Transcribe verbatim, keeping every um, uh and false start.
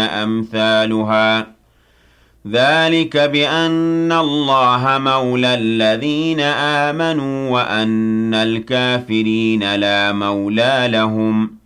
أمثالها ذلك بأن الله مولى الذين آمنوا وأن الكافرين لا مولى لهم